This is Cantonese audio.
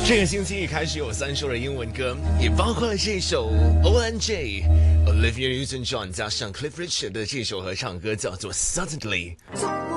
这个星期一开始有3首的英文歌，也包括了这首 OMG Olivia Newton-John 加上 Cliff Richard 的这首合唱歌叫做 Suddenly。